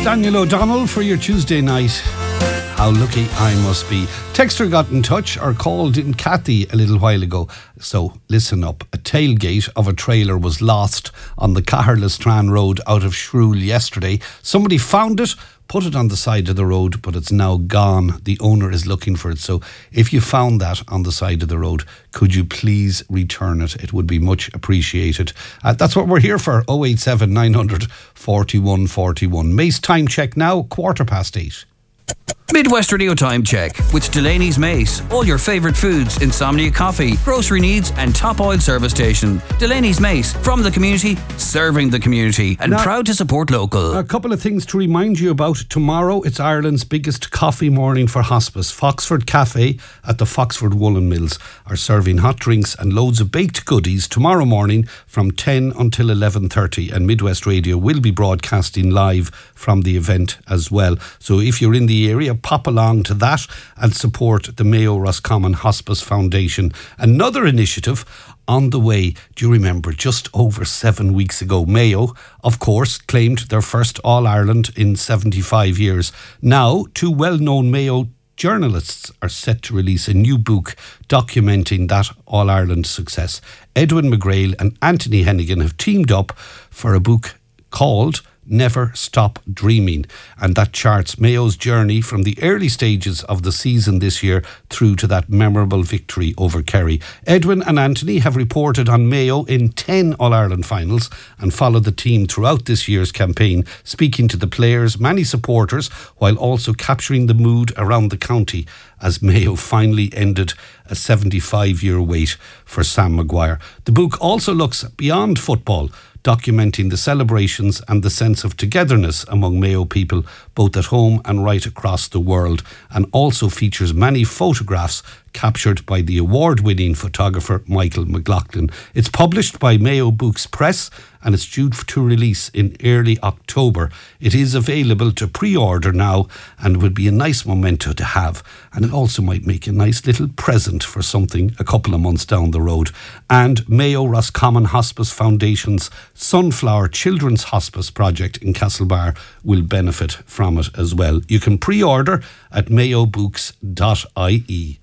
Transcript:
Daniel O'Donnell for your Tuesday night. How lucky I must be. Texter got in touch or called in Cathy a little while ago. So listen up. A tailgate of a trailer was lost on the Caherlistran Road out of Shrule yesterday. Somebody found it, put it on the side of the road, but it's now gone. The owner is looking for it. So if you found that on the side of the road, could you please return it? It would be much appreciated. That's what we're here for. 087 900 41 41. Mace time check now, 8:15. Midwest Radio Time Check with Delaney's Mace. All your favourite foods, Insomnia Coffee, grocery needs and top oil service station. Delaney's Mace, from the community, serving the community, and now, proud to support local. A couple of things to remind you about. Tomorrow, it's Ireland's biggest coffee morning for hospice. Foxford Cafe at the Foxford Woolen Mills are serving hot drinks and loads of baked goodies tomorrow morning from 10 until 11:30, and Midwest Radio will be broadcasting live from the event as well. So if you're in the area, pop along to that and support the Mayo Roscommon Hospice Foundation. Another initiative on the way. Do you remember just over 7 weeks ago, Mayo, of course, claimed their first All-Ireland in 75 years. Now, two well-known Mayo journalists are set to release a new book documenting that All-Ireland success. Edwin McGrail and Anthony Hennigan have teamed up for a book called Never Stop Dreaming, and that charts Mayo's journey from the early stages of the season this year through to that memorable victory over Kerry. Edwin and Anthony have reported on Mayo in 10 All-Ireland finals and followed the team throughout this year's campaign, speaking to the players, many supporters, while also capturing the mood around the county as Mayo finally ended a 75-year wait for Sam Maguire. The book also looks beyond football, documenting the celebrations and the sense of togetherness among Mayo people, both at home and right across the world, and also features many photographs captured by the award-winning photographer Michael McLaughlin. It's published by Mayo Books Press and it's due to release in early October. It is available to pre-order now and would be a nice memento to have, and it also might make a nice little present for something a couple of months down the road. And Mayo Roscommon Hospice Foundation's Sunflower Children's Hospice project in Castlebar will benefit from it as well. You can pre-order at mayobooks.ie.